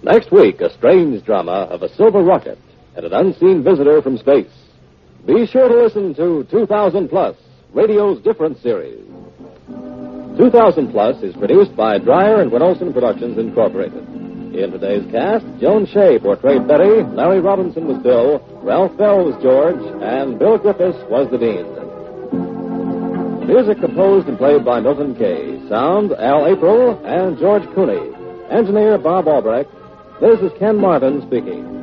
Next week, a strange drama of a silver rocket and an unseen visitor from space. Be sure to listen to 2000 Plus, radio's different series. 2000 Plus is produced by Dreyer and Winolson Productions, Incorporated. In today's cast, Joan Shea portrayed Betty, Larry Robinson was Bill, Ralph Bell was George, and Bill Griffiths was the Dean. Music composed and played by Milton Kay. Sound, Al April and George Cooney. Engineer, Bob Albrecht. This is Ken Martin speaking.